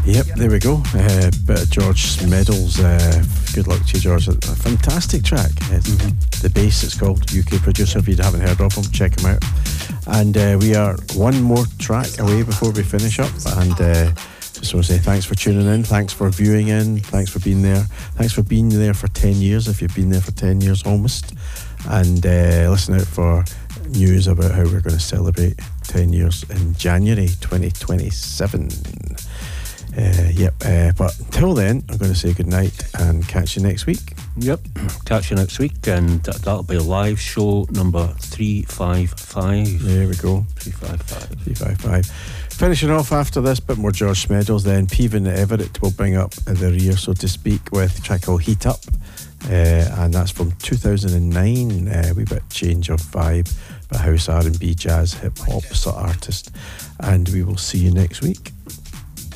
Yep, there we go. Bit of George Smeddles. Good luck to you, George. A fantastic track. The Bass, it's called. UK producer. If you haven't heard of him, check him out. And we are one more track away before we finish up. And just want to say thanks for tuning in. Thanks for viewing in. Thanks for being there. Thanks for being there for 10 years, if you've been there for 10 years almost. And listen out for news about how we're going to celebrate 10 years in January 2027. But until then, I'm going to say good night and catch you next week. Yep, catch you next week, and that'll be live show number 355. There we go. 355. Finishing off after this, bit more George Smeddles, then Peven Everett will bring up the rear, so to speak, with a track called Heat Up. And that's from 2009. Wee bit change of vibe, but house R&B, jazz, hip hop sort of artist. And we will see you next week.